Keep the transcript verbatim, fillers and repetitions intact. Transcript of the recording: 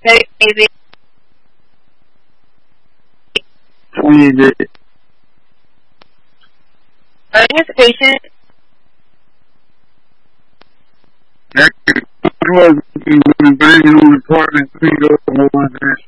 baby. twenty days. Are you a patient? That was the banging on the apartment, three doors, one